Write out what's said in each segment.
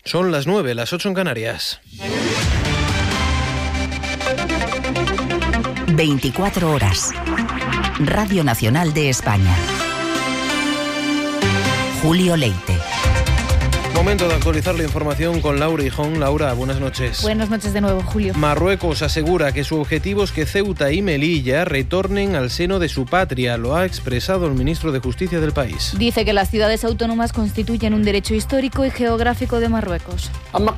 Son las 9, las 8 en Canarias. 24 horas. Radio Nacional de España. Julio Leite. Momento de actualizar la información con Laura Hijón. Laura, buenas noches. Buenas noches de nuevo, Julio. Marruecos asegura que su objetivo es que Ceuta y Melilla retornen al seno de su patria. Lo ha expresado el ministro de Justicia del país. Dice que las ciudades autónomas constituyen un derecho histórico y geográfico de Marruecos.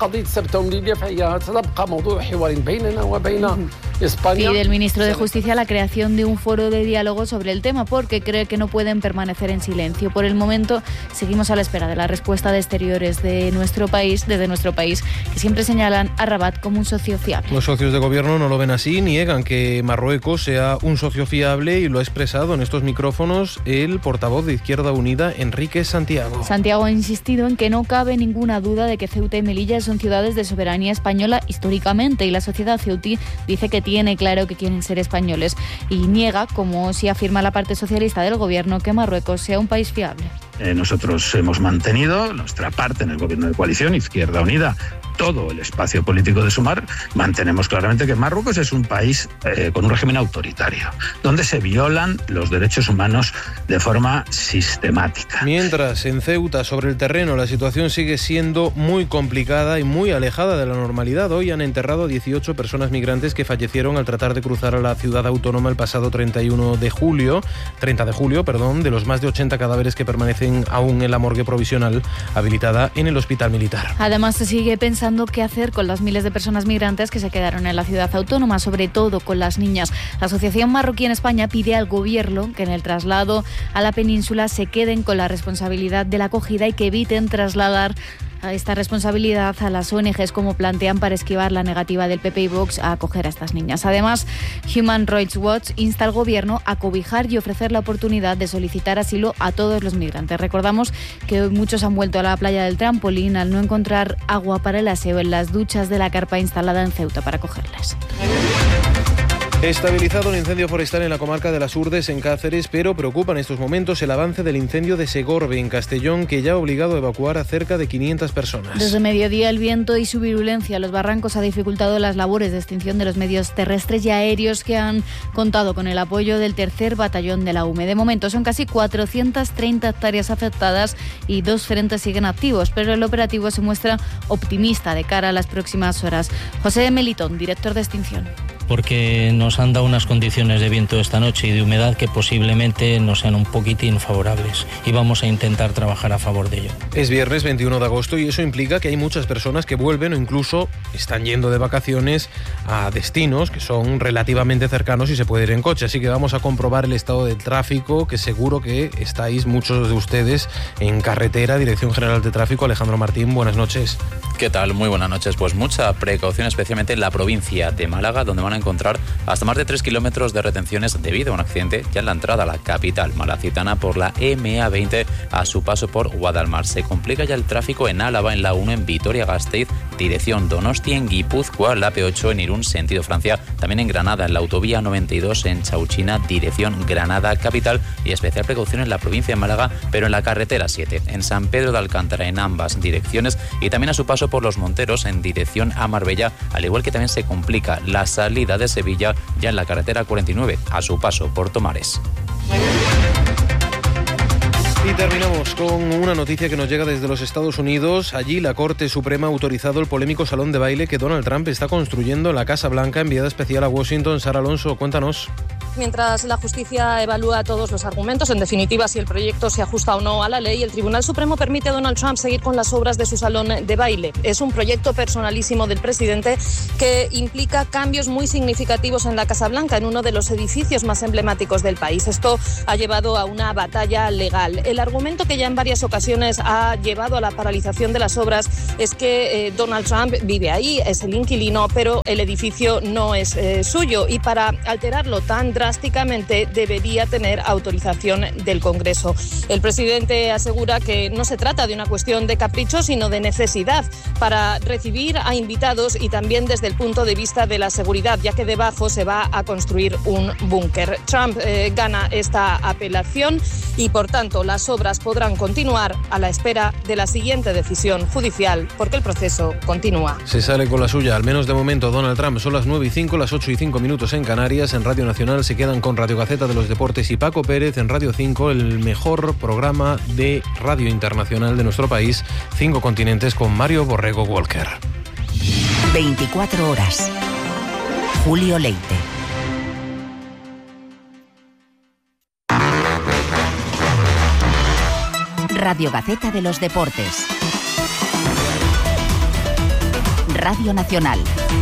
Pide el ministro de Justicia la creación de un foro de diálogo sobre el tema porque cree que no pueden permanecer en silencio. Por el momento seguimos a la espera de la respuesta de Exteriores desde nuestro país, que siempre señalan a Rabat como un socio fiable. Los socios de gobierno no lo ven así, niegan que Marruecos sea un socio fiable y lo ha expresado en estos micrófonos el portavoz de Izquierda Unida, Enrique Santiago. Santiago ha insistido en que no cabe ninguna duda de que Ceuta y Melilla son ciudades de soberanía española históricamente y la sociedad ceutí dice que tiene claro que quieren ser españoles y niega, como sí afirma la parte socialista del gobierno, que Marruecos sea un país fiable. Nosotros hemos mantenido nuestra parte en el gobierno de coalición, Izquierda Unida, todo el espacio político de Sumar. Mantenemos claramente que Marruecos es un país con un régimen autoritario, donde se violan los derechos humanos de forma sistemática. Mientras, en Ceuta, sobre el terreno, la situación sigue siendo muy complicada y muy alejada de la normalidad. Hoy han enterrado a 18 personas migrantes que fallecieron al tratar de cruzar a la ciudad autónoma el pasado 30 de julio, de los más de 80 cadáveres que permanecen aún en la morgue provisional habilitada en el hospital militar. Además, se sigue pensando qué hacer con las miles de personas migrantes que se quedaron en la ciudad autónoma, sobre todo con las niñas. La Asociación Marroquí en España pide al gobierno que en el traslado a la península se queden con la responsabilidad de la acogida y que eviten trasladar a esta responsabilidad a las ONGs, como plantean, para esquivar la negativa del PP y Vox a acoger a estas niñas. Además, Human Rights Watch insta al gobierno a cobijar y ofrecer la oportunidad de solicitar asilo a todos los migrantes. Recordamos que hoy muchos han vuelto a la playa del Trampolín al no encontrar agua para el aseo en las duchas de la carpa instalada en Ceuta para acogerles. Estabilizado el incendio forestal en la comarca de las Urdes, en Cáceres, pero preocupa en estos momentos el avance del incendio de Segorbe, en Castellón, que ya ha obligado a evacuar a cerca de 500 personas. Desde mediodía, el viento y su virulencia en los barrancos ha dificultado las labores de extinción de los medios terrestres y aéreos que han contado con el apoyo del 3er Batallón de la UME. De momento son casi 430 hectáreas afectadas y 2 frentes siguen activos, pero el operativo se muestra optimista de cara a las próximas horas. José Melitón, director de extinción. Porque nos han dado unas condiciones de viento esta noche y de humedad que posiblemente nos sean un poquitín favorables y vamos a intentar trabajar a favor de ello. Es viernes 21 de agosto y eso implica que hay muchas personas que vuelven o incluso están yendo de vacaciones a destinos que son relativamente cercanos y se puede ir en coche. Así que vamos a comprobar el estado del tráfico, que seguro que estáis muchos de ustedes en carretera. Dirección General de Tráfico, Alejandro Martín, buenas noches. ¿Qué tal? Muy buenas noches. Pues mucha precaución, especialmente en la provincia de Málaga, donde van a encontrar hasta más de 3 kilómetros de retenciones debido a un accidente ya en la entrada a la capital malacitana por la MA20 a su paso por Guadalmar. Se complica ya el tráfico en Álava, en la 1 en Vitoria-Gasteiz, dirección Donostia, en Guipúzcoa, la P8 en Irún, sentido Francia, también en Granada, en la autovía 92 en Chauchina, dirección Granada capital, y especial precaución en la provincia de Málaga, pero en la carretera 7, en San Pedro de Alcántara, en ambas direcciones, y también a su paso por Los Monteros, en dirección a Marbella, al igual que también se complica la salida de Sevilla ya en la carretera 49 a su paso por Tomares. Y terminamos con una noticia que nos llega desde los Estados Unidos. Allí la Corte Suprema ha autorizado el polémico salón de baile que Donald Trump está construyendo en la Casa Blanca. Enviada especial a Washington, Sara Alonso, cuéntanos. Mientras la justicia evalúa todos los argumentos, en definitiva si el proyecto se ajusta o no a la ley, el Tribunal Supremo permite a Donald Trump seguir con las obras de su salón de baile. Es un proyecto personalísimo del presidente que implica cambios muy significativos en la Casa Blanca, en uno de los edificios más emblemáticos del país. Esto ha llevado a una batalla legal. El argumento que ya en varias ocasiones ha llevado a la paralización de las obras es que Donald Trump vive ahí, es el inquilino, pero el edificio no es suyo, y para alterarlo tan drásticamente drásticamente debería tener autorización del Congreso. El presidente asegura que no se trata de una cuestión de capricho, sino de necesidad para recibir a invitados y también desde el punto de vista de la seguridad, ya que debajo se va a construir un búnker. Trump gana esta apelación y, por tanto, las obras podrán continuar a la espera de la siguiente decisión judicial, porque el proceso continúa. Se sale con la suya, al menos de momento, Donald Trump. Son las 9:05, las 8:05 en Canarias. En Radio Nacional se quedan con Radio Gaceta de los Deportes y Paco Pérez. En Radio 5, el mejor programa de radio internacional de nuestro país, 5 continentes, con Mario Borrego Walker. 24 horas. Julio Leite. Radio Gaceta de los Deportes. Radio Nacional.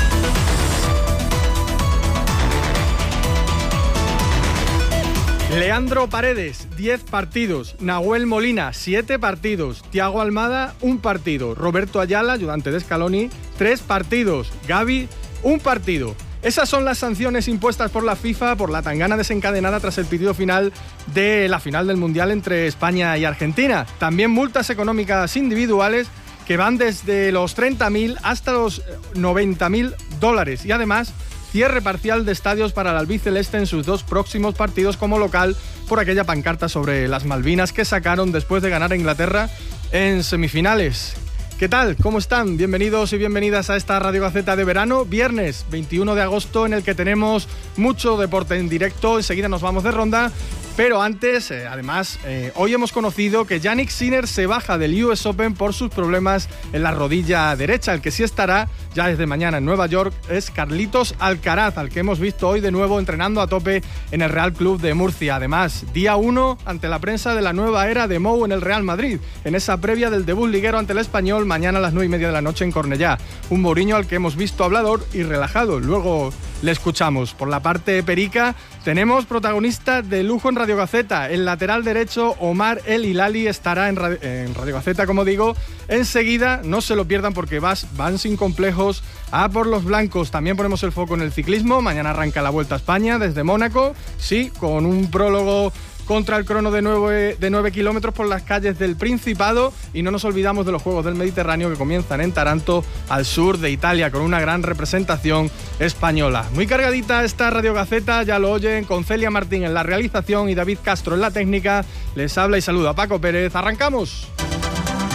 Leandro Paredes, 10 partidos. Nahuel Molina, 7 partidos. Thiago Almada, 1 partido. Roberto Ayala, ayudante de Scaloni, 3 partidos. Gavi, 1 partido. Esas son las sanciones impuestas por la FIFA por la tangana desencadenada tras el pitido final de la final del Mundial entre España y Argentina. También multas económicas individuales que van desde los 30.000 hasta los 90.000 dólares. Y además, cierre parcial de estadios para el albiceleste en sus 2 próximos partidos como local por aquella pancarta sobre las Malvinas que sacaron después de ganar a Inglaterra en semifinales. ¿Qué tal? ¿Cómo están? Bienvenidos y bienvenidas a esta Radio Gaceta de verano, viernes 21 de agosto, en el que tenemos mucho deporte en directo. Enseguida nos vamos de ronda, pero antes, además, hoy hemos conocido que Jannik Sinner se baja del US Open por sus problemas en la rodilla derecha. El que sí estará ya desde mañana en Nueva York es Carlitos Alcaraz, al que hemos visto hoy de nuevo entrenando a tope en el Real Club de Murcia. Además, día 1 ante la prensa de la nueva era de Mou en el Real Madrid, en esa previa del debut liguero ante el Español mañana a las 9:30 de la noche en Cornellá. Un Mourinho al que hemos visto hablador y relajado. Luego le escuchamos. Por la parte perica tenemos protagonista de lujo en Radio Gaceta. El lateral derecho Omar El Hilali estará en Radio Gaceta, como digo, enseguida. No se lo pierdan porque van sin complejos a por los blancos. También ponemos el foco en el ciclismo. Mañana arranca la Vuelta a España desde Mónaco, sí, con un prólogo contra el crono de 9 kilómetros por las calles del Principado, y no nos olvidamos de los Juegos del Mediterráneo que comienzan en Taranto, al sur de Italia, con una gran representación española. Muy cargadita esta Radio Gaceta, ya lo oyen, con Celia Martín en la realización y David Castro en la técnica. Les habla y saluda Paco Pérez. ¡Arrancamos!